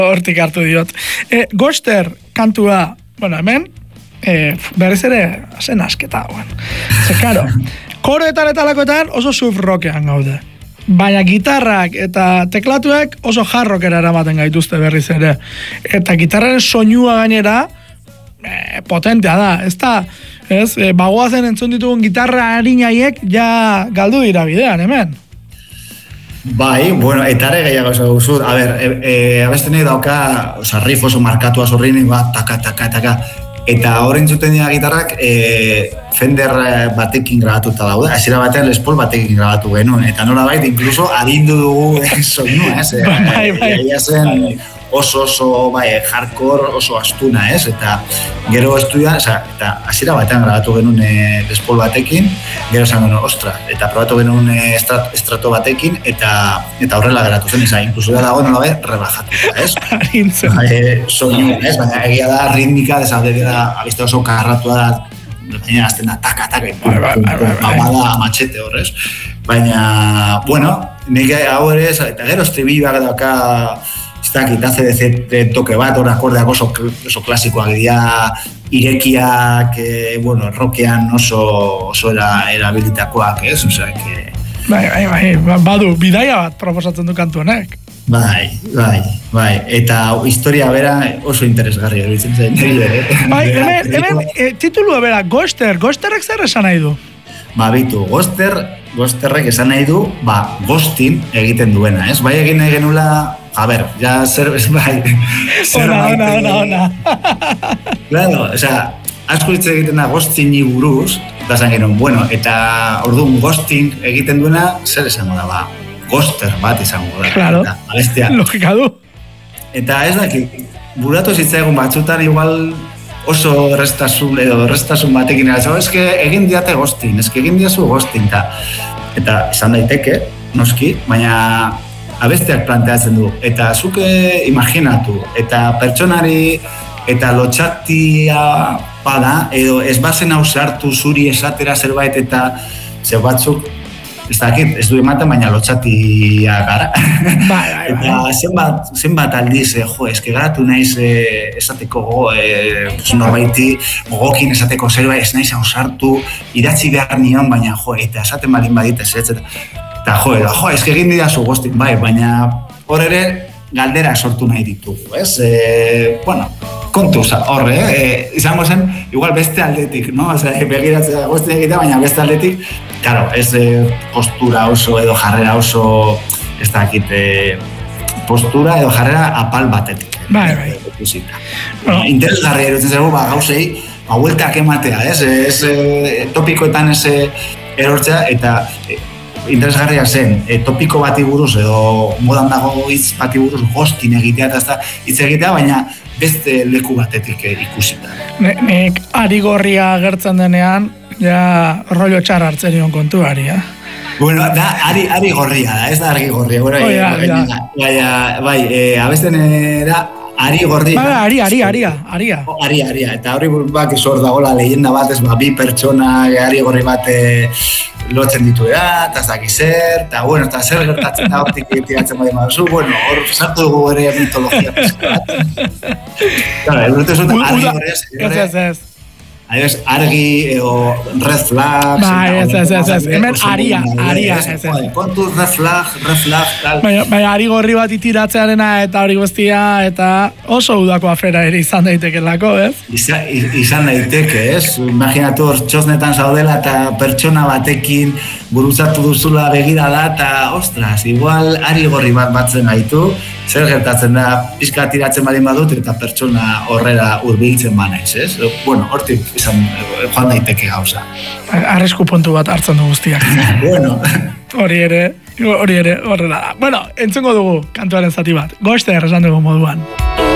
Hortik hartu diot. Goster kantua, bueno, hemen, berriz ere, zen asketa, karo, koroetan eta lakoetan oso surf rockean gaude. Baina gitarrak eta teklatuek oso hard rockera eramaten gaituzte berriz ere. Eta gitarraren soinua gainera, potentea da, ez da, bagoazen entzun ditugun gitarra harinaiek ja galdu dira bidean, hemen. Bai, bueno, eta ere gehiago esan duzu. A ber, abestenei dauka, riff oso markatua zorrinik bat, taka. Eta horrein zuten dira gitarrak, Fender batekin grabatuta daude. Hasiera batean Les Paul batekin grabatu genuen. Eta nola baita, inkluso arindu dugu soinua, Bai. Oso, hardcore, oso astuna, Eta gero estudia, eta hasiera batean grabatu genuen Les Paul batekin, gero esan genuen, ostra, eta probatu genuen estrato batekin, eta horrela geratu zen, inkluso dago nola bai, rebajatuta, Arintzen. Soinu, baina egia da, ritmika, desaldera, abiste oso karratua da, baina azten da, taka, mamada amatxete horrez. Baina, bueno, nik hau ere, eta gero estribilloak dauka, ACDC toke bat, hor akordeak oso klasikoak dira, irekiak, rockean oso erabilitakoak, Osea, Bai, badu, bidaia bat proposatzen du kantu honek. Bai, eta historia bera oso interesgarria eruditzen zen. Bai, hemen titulua bera, Ghosterrek zer esan nahi du? Bitu, Ghosterrek esan nahi du, ghosting egiten duena, Bai egin nahi genula, ja zer, bai. Ona. Claro, osea, asko hitz egiten da ghostingi buruz, eta esan genuen, bueno, eta orduan ghosting egiten duena, zer esango da, ghoster bat izango da. Claro, logika du. Eta ez daki, buratu zitzaigun batzutan igual oso errestasun batekin eratzen, eske egin diate ghosting, egin diazu ghosting, eta izan daiteke, noski, baina abesteak planteatzen du, eta zuke imaginatu, eta pertsonari eta lotxatia bada, edo ez bazen hau sartu zuri esatera zerbait eta zer batzuk, ez dakit, ez du ematen, baina lotxatia gara. Eta zenbat aldiz, eske garatu naiz esateko norbaiti, gogokin esateko zerbait, ez naiz hau sartu, idatzi behar nion, baina eta esaten balin badit ez, eta eske egin dira zu ghosting, baina hor ere galdera sortu nahi ditugu, Bueno, kontuz horre, izango zen, igual beste aldetik, begiratzea ghosting egitea, baina beste aldetik, claro, ez postura oso edo jarrera oso, ez dakit, postura edo jarrera apal batetik. Bai. Interesgarria erutzen zego, gauzei, bueltak ematea, ez topikoetan ez erortzea, eta interesgarria zen, topiko bati buruz edo modan dago hitz bati buruz ghosting egitea eta hitz egitea, baina beste leku batetik ikusita. Nik ari gorria agertzen denean, ja rollo txar hartzen nion kontuari, Bueno, da ari gorria da, ez da argi gorria. Bai, abesten da ari gorria. Aria. Eta hori bak izor dagoela leyenda bat, bi pertsona ari gorri bat lotzen ditu eta ez dakiz zer, eta bueno, eta zer gertatzen da hortik tiratzen badi maduzu, bueno, hor sartu dugu ere mitologia pizka bat. Claro, eurute zuten argi gorria. Argi o red flag. Ez. Hemen aria. Kontu red flag, tal. Baina ari gorri bat itiratzearena eta hori guztia, eta oso udako afera ere izan daitekelako, ez? Izan daiteke, ez? Imaginatu hor txosnetan zaudela eta pertsona batekin gurutzatu duzula begirada eta, ostras, igual ari gorri bat batzen gaitu, zer gertatzen da, pizka tiratzen badin badut eta pertsona horrera hurbiltzen banaiz, ez? Bueno, hortik izan joan daiteke gauza. Arrisku puntu bat hartzen du guztiak. Bueno. Hori ere, horrela da. Bueno, entzungo dugu kantuaren zati bat. Ghoster esan dugu moduan.